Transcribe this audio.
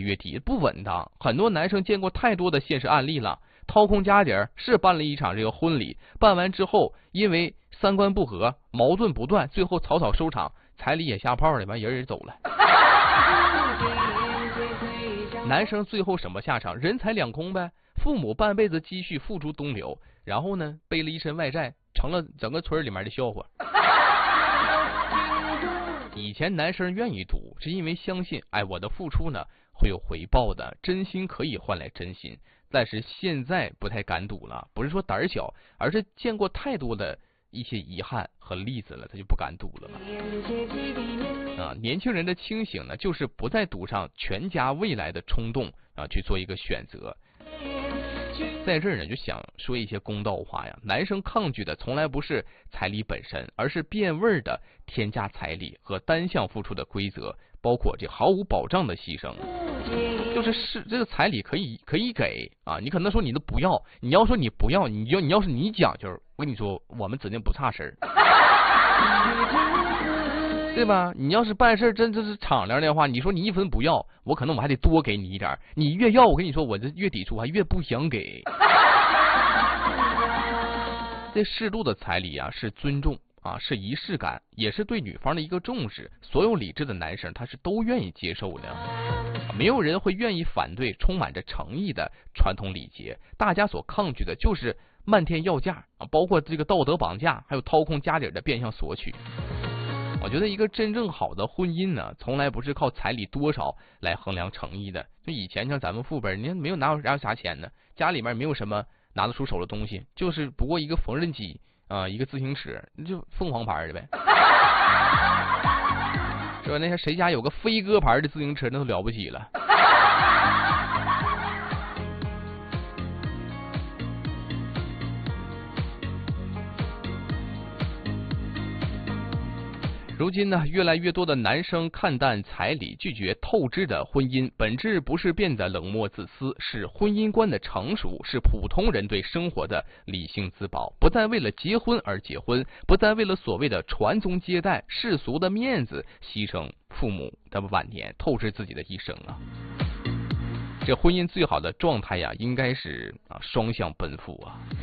越低，不稳当。很多男生见过太多的现实案例了，掏空家底儿是办了一场这个婚礼，办完之后因为三观不合，矛盾不断，最后草草收场，彩礼也下炮了，完人也走了。男生最后什么下场？人财两空呗，父母半辈子积蓄付诸东流，然后呢背了一身外债，成了整个村里面的笑话。以前男生愿意赌，是因为相信，哎，我的付出呢会有回报的，真心可以换来真心。但是现在不太敢赌了，不是说胆小，而是见过太多的一些遗憾和例子了，他就不敢赌了嘛。年轻人的清醒呢，就是不再赌上全家未来的冲动去做一个选择。在这儿呢，就想说一些公道话呀。男生抗拒的从来不是彩礼本身，而是变味的添加彩礼和单向付出的规则，包括这毫无保障的牺牲。就是这个彩礼可以给啊，你可能说你都不要，你要说你不要，你要是你讲究，我跟你说，我们指定不差事儿。对吧？你要是办事真是敞亮的话，你说你一分不要，我可能我还得多给你一点。你越要，我跟你说，我这越抵触，还越不想给。这适度的彩礼啊，是尊重啊，是仪式感，也是对女方的一个重视。所有理智的男生他是都愿意接受的，没有人会愿意反对充满着诚意的传统礼节。大家所抗拒的就是漫天要价啊，包括这个道德绑架，还有掏空家底的变相索取。我觉得一个真正好的婚姻呢，从来不是靠彩礼多少来衡量诚意的。就以前像咱们父辈，你没有哪有啥钱呢，家里面没有什么拿得出手的东西，就是不过一个缝纫机一个自行车，就凤凰牌的呗。是吧？那些谁家有个飞鸽牌的自行车，那都了不起了。如今呢，越来越多的男生看淡彩礼，拒绝透支的婚姻，本质不是变得冷漠自私，是婚姻观的成熟，是普通人对生活的理性自保，不再为了结婚而结婚，不再为了所谓的传宗接代、世俗的面子，牺牲父母的晚年，透支自己的一生啊！这婚姻最好的状态呀，应该是双向奔赴啊！